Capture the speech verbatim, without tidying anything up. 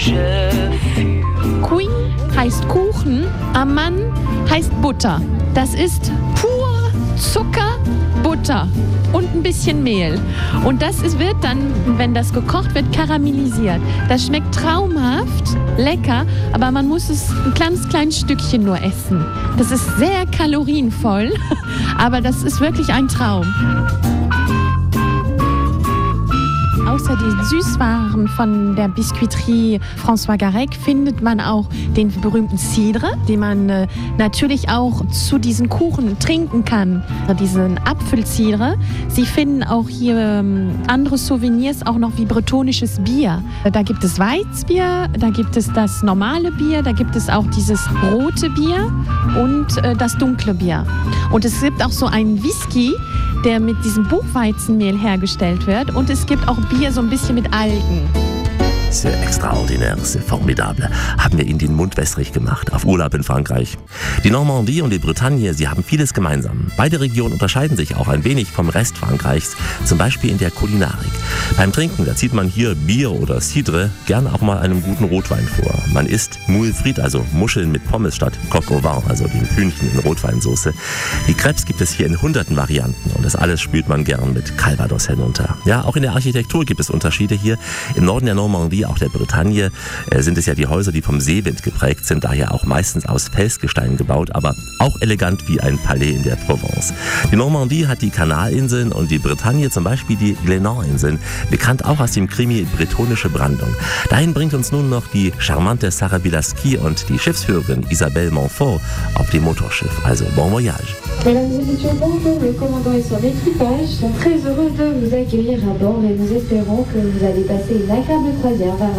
Queen heißt Kuchen, Amman heißt Butter. Das ist pur Zucker, Butter und ein bisschen Mehl. Und das ist, wird dann, wenn das gekocht wird, karamellisiert. Das schmeckt traumhaft, lecker, aber man muss es ein kleines, kleines Stückchen nur essen. Das ist sehr kalorienvoll, aber das ist wirklich ein Traum. Außer den Süßwaren von der Biscuiterie François Garrec findet man auch den berühmten Cidre, den man äh, natürlich auch zu diesen Kuchen trinken kann. Diesen Apfelcidre. Sie finden auch hier ähm, andere Souvenirs, auch noch wie bretonisches Bier. Da gibt es Weizbier, da gibt es das normale Bier, da gibt es auch dieses rote Bier und äh, das dunkle Bier. Und es gibt auch so einen Whisky, der mit diesem Buchweizenmehl hergestellt wird. Und es gibt auch Bier so ein bisschen mit Algen. C'est extraordinaire, c'est formidable. Haben wir Ihnen den Mund wässrig gemacht auf Urlaub in Frankreich. Die Normandie und die Bretagne, sie haben vieles gemeinsam. Beide Regionen unterscheiden sich auch ein wenig vom Rest Frankreichs, zum Beispiel in der Kulinarik. Beim Trinken, da zieht man hier Bier oder Cidre gern auch mal einem guten Rotwein vor. Man isst Moule frites, also Muscheln mit Pommes statt Coq au vin, also dem Hühnchen in Rotweinsauce. Die Crêpes gibt es hier in hunderten Varianten und das alles spült man gern mit Calvados hinunter. Ja, auch in der Architektur gibt es Unterschiede hier. Im Norden der Normandie, auch der Bretagne, äh, sind es ja die Häuser, die vom Seewind geprägt sind, daher auch meistens aus Felsgestein gebaut, aber auch elegant wie ein Palais in der Provence. Die Normandie hat die Kanalinseln und die Bretagne zum Beispiel die Glénan-Inseln, bekannt auch aus dem Krimi Bretonische Brandung. Dahin bringt uns nun noch die charmante Sarah Bilaski und die Schiffsführerin Isabelle Montfort auf dem Motorschiff. Also bon voyage. Mesdames et messieurs, bonjour, le commandant et son équipage sont très heureux de vous accueillir à bord et nous espérons que vous allez passer une agréable croisière vers